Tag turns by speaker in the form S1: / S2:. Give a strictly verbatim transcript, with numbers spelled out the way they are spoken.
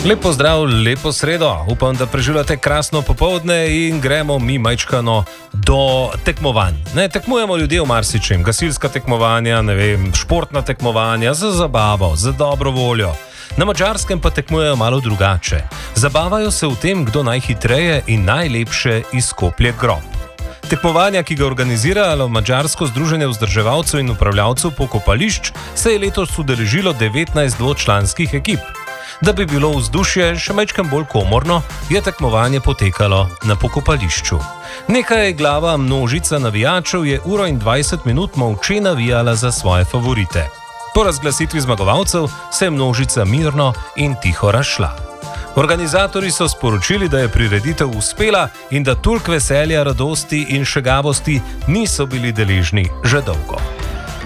S1: Lep pozdrav, lepo sredo. Upam, da preživljate krasno popoldne in gremo mi majčkano do tekmovanj. Ne, tekmujemo ljudje v marsičem. Gasilska tekmovanja, ne vem, športna tekmovanja, za zabavo, za dobro voljo. Na Madžarskem pa tekmujejo malo drugače. Zabavajo se v tem, kdo najhitreje in najlepše izkoplje grob. Tekmovanja, ki ga organizirajo Madžarsko združenje vzdrževalcev in upravljavcev pokopališč, se je letos udeležilo devetnajst dvočlanskih ekip. Da bi bilo vzdušje še majčkeno bolj komorno, je tekmovanje potekalo na pokopališču. Nekaj glava množica navijačev je uro in dvajset minut molče navijala za svoje favorite. Po razglasitvi zmagovalcev se je množica mirno in tiho razšla. Organizatorji so sporočili, da je prireditev uspela in da toliko veselja, radosti in šegavosti niso bili deležni že dolgo.